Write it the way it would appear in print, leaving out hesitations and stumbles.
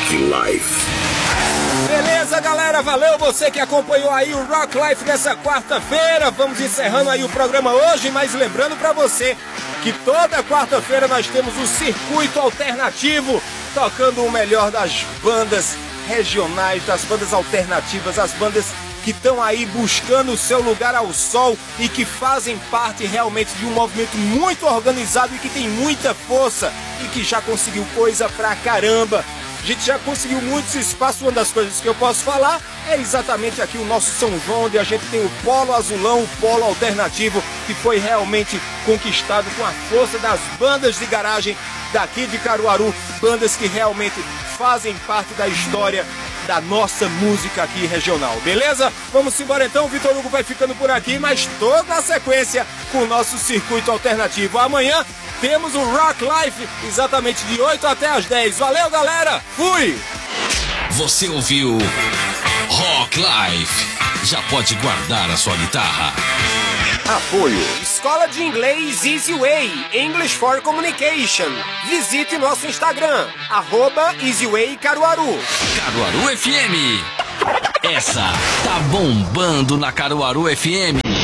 Rock Life. Beleza, galera, valeu você que acompanhou aí o Rock Life nessa quarta-feira. Vamos encerrando aí o programa hoje, mas lembrando pra você que toda quarta-feira nós temos o Circuito Alternativo, tocando o melhor das bandas regionais, das bandas alternativas, as bandas que estão aí buscando o seu lugar ao sol e que fazem parte realmente de um movimento muito organizado e que tem muita força e que já conseguiu coisa pra caramba. A gente já conseguiu muitos espaços. Uma das coisas que eu posso falar é exatamente aqui o nosso São João, onde a gente tem o Polo Azulão, o Polo Alternativo, que foi realmente conquistado com a força das bandas de garagem daqui de Caruaru, bandas que realmente fazem parte da história da nossa música aqui regional, beleza? Vamos embora então, o Vitor Hugo vai ficando por aqui, mas toda a sequência com o nosso Circuito Alternativo. Amanhã temos o Rock Life, exatamente de 8 até as 10. Valeu, galera! Fui! Você ouviu Rock Life. Já pode guardar a sua guitarra. Apoio Escola de Inglês Easy Way, English for Communication. Visite nosso Instagram, @EasyWayCaruaru. Caruaru FM. Essa tá bombando na Caruaru FM.